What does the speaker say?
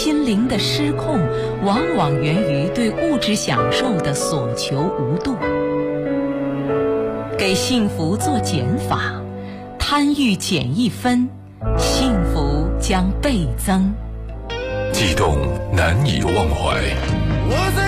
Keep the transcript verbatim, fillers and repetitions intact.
心灵的失控，往往源于对物质享受的所求无度。给幸福做减法，贪欲减一分，幸福将倍增。 悸动难以忘怀。 我在